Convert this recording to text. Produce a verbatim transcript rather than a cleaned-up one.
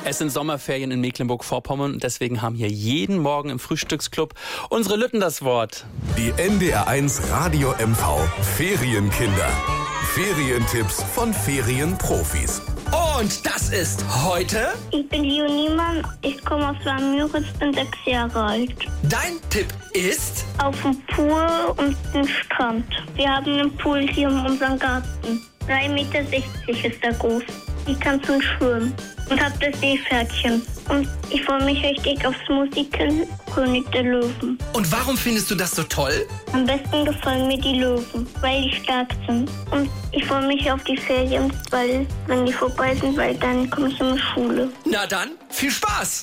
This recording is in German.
Es sind Sommerferien in Mecklenburg-Vorpommern und deswegen haben hier jeden Morgen im Frühstücksclub unsere Lütten das Wort. Die N D R eins Radio M V Ferienkinder. Ferientipps von Ferienprofis. Und das ist heute... Ich bin Leonie Mann, ich komme aus Müritz, bin sechs Jahre alt. Dein Tipp ist... Auf dem Pool und dem Strand. Wir haben einen Pool hier in unserem Garten. drei Meter sechzig ist er groß. Ich kann schon schwimmen und hab das Seepferdchen. Und ich freue mich richtig aufs Musical König der Löwen. Und warum findest du das so toll? Am besten gefallen mir die Löwen, weil die stark sind. Und ich freue mich auf die Ferien, weil wenn die vorbei sind, weil dann komme ich in die Schule. Na dann, viel Spaß!